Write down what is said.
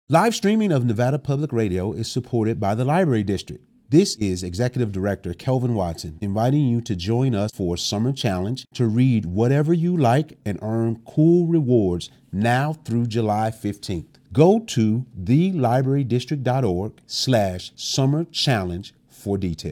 Live streaming of Nevada Public Radio is supported by the Library District. This is Executive Director Kelvin Watson inviting you to join us for Summer Challenge to read whatever you like and earn cool rewards now through July 15th. Go to thelibrarydistrict.org/summer challenge for details.